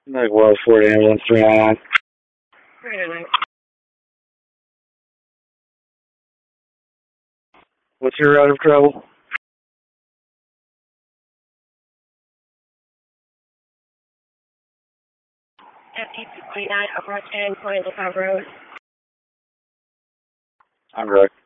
Like World Ford Ambulance 399. What's your route of travel? FT 29 Upper 10, Point Lookout Road. I'm correct.